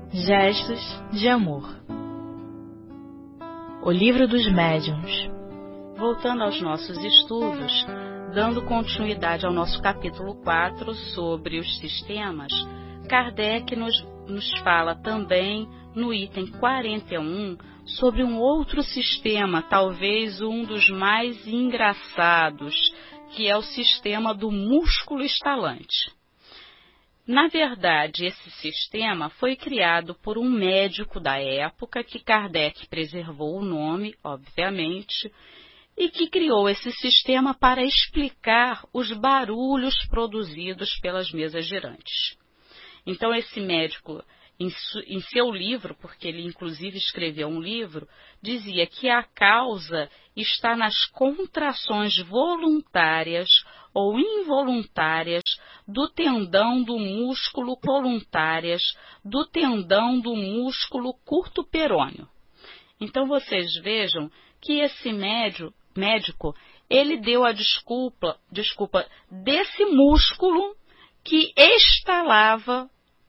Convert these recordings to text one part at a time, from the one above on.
Gestos de amor. O livro dos médiuns. Voltando aos nossos estudos, dando continuidade ao nosso capítulo 4 sobre os sistemas, Kardec nos fala também no item 41 sobre um outro sistema, talvez um dos mais engraçados, que é o sistema do músculo estalante. Na verdade, esse sistema foi criado por um médico da época, que Kardec preservou o nome, obviamente, e que criou esse sistema para explicar os barulhos produzidos pelas mesas girantes. Então, esse médico, em seu livro, porque ele inclusive escreveu um livro, dizia que a causa está nas contrações voluntárias ou involuntárias do tendão do músculo curto perôneo. Então vocês vejam que esse médico, ele deu a desculpa desse músculo que estalava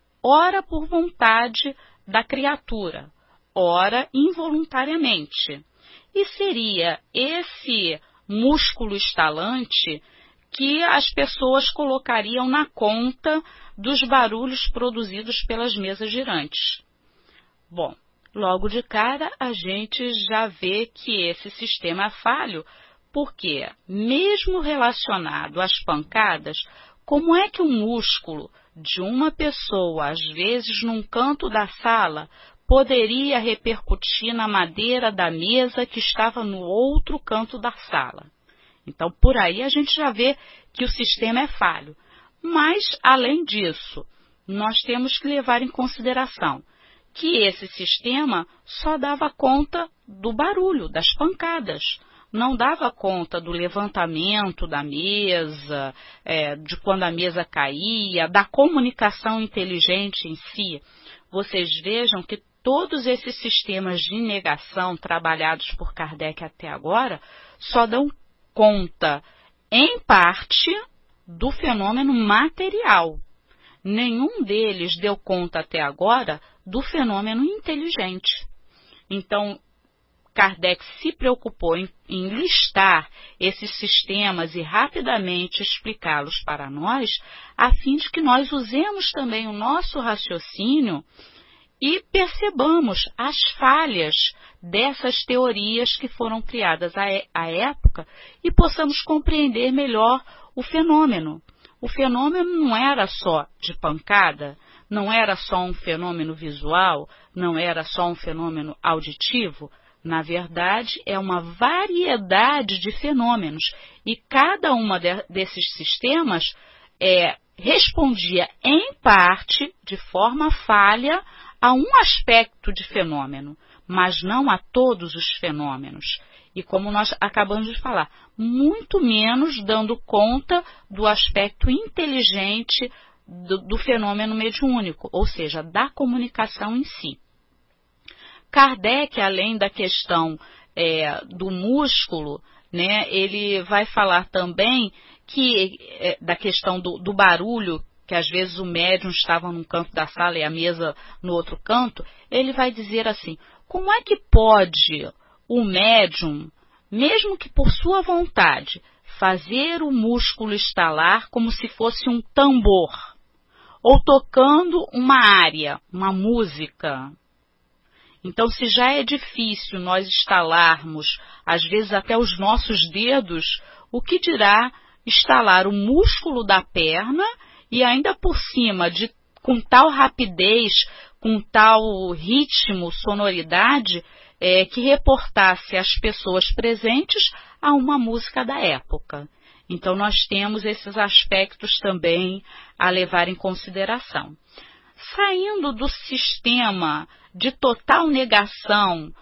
ora por vontade da criatura, ora involuntariamente. E seria esse músculo estalante que as pessoas colocariam na conta dos barulhos produzidos pelas mesas girantes. Bom, logo de cara a gente já vê que esse sistema é falho, porque, mesmo relacionado às pancadas, como é que o músculo de uma pessoa, às vezes num canto da sala, poderia repercutir na madeira da mesa que estava no outro canto da sala? Então, por aí a gente já vê que o sistema é falho. Mas, além disso, nós temos que levar em consideração que esse sistema só dava conta do barulho, das pancadas. Não dava conta do levantamento da mesa, de quando a mesa caía, da comunicação inteligente em si. Vocês vejam que todos esses sistemas de negação trabalhados por Kardec até agora só dão conta, em parte, do fenômeno material. Nenhum deles deu conta até agora do fenômeno inteligente. Então, Kardec se preocupou em listar esses sistemas e rapidamente explicá-los para nós, a fim de que nós usemos também o nosso raciocínio e percebamos as falhas dessas teorias que foram criadas à época e possamos compreender melhor o fenômeno. O fenômeno não era só de pancada, não era só um fenômeno visual, não era só um fenômeno auditivo. Na verdade, é uma variedade de fenômenos e cada uma desses sistemas respondia em parte, de forma falha, a um aspecto de fenômeno, mas não a todos os fenômenos. E como nós acabamos de falar, muito menos dando conta do aspecto inteligente do fenômeno mediúnico, ou seja, da comunicação em si. Kardec, além da questão do músculo, né, ele vai falar também da questão do barulho, que às vezes o médium estava num canto da sala e a mesa no outro canto. Ele vai dizer assim: como é que pode o médium, mesmo que por sua vontade, fazer o músculo estalar como se fosse um tambor, ou tocando uma área, uma música? Então, se já é difícil nós estalarmos, às vezes até os nossos dedos, o que dirá estalar o músculo da perna e ainda por cima, com tal rapidez, com tal ritmo, sonoridade, que reportasse as pessoas presentes a uma música da época. Então, nós temos esses aspectos também a levar em consideração. Saindo do sistema de total negação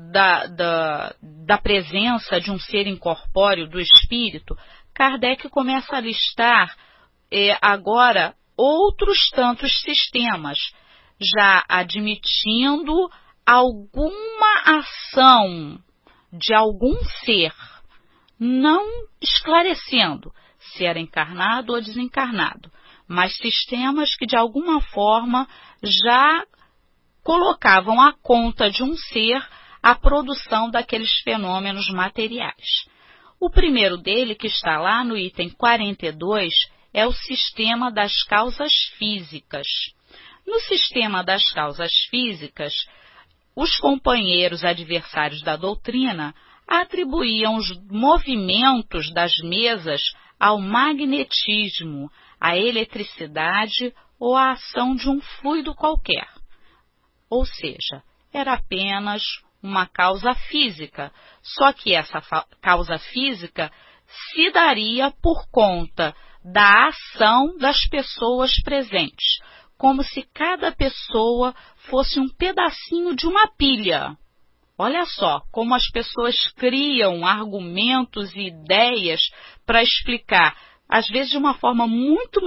da presença de um ser incorpóreo, do espírito, Kardec começa a listar agora outros tantos sistemas, já admitindo alguma ação de algum ser, não esclarecendo se era encarnado ou desencarnado, mas sistemas que de alguma forma já colocavam à conta de um ser a produção daqueles fenômenos materiais. O primeiro dele, que está lá no item 42, é o sistema das causas físicas. No sistema das causas físicas, os companheiros adversários da doutrina atribuíam os movimentos das mesas ao magnetismo, à eletricidade ou à ação de um fluido qualquer. Ou seja, era apenas uma causa física, só que essa causa física se daria por conta da ação das pessoas presentes, como se cada pessoa fosse um pedacinho de uma pilha. Olha só como as pessoas criam argumentos e ideias para explicar, às vezes de uma forma muito